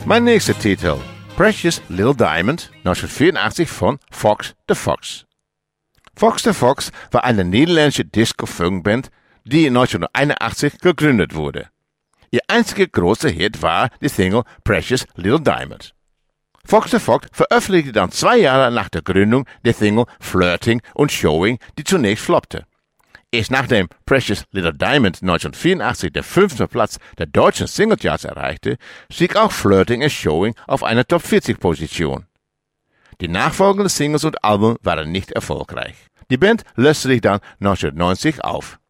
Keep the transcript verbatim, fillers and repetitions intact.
Mein nächster Titel, Precious Little Diamond, neunzehnhundertvierundachtzig von Fox the Fox. Fox the Fox war eine niederländische Disco-Funkband, die neunzehnhunderteinundachtzig gegründet wurde. Ihr einziger großer Hit war die Single Precious Little Diamond. Fox the Fox veröffentlichte dann zwei Jahre nach der Gründung die Single Flirting und Showing, die zunächst floppte. Erst nachdem Precious Little Diamond neunzehnhundertvierundachtzig der fünfte Platz der deutschen Singlecharts erreichte, stieg auch Flirting and Showing auf eine Top vierzig Position. Die nachfolgenden Singles und Alben waren nicht erfolgreich. Die Band löste sich dann neunzehnhundertneunzig auf.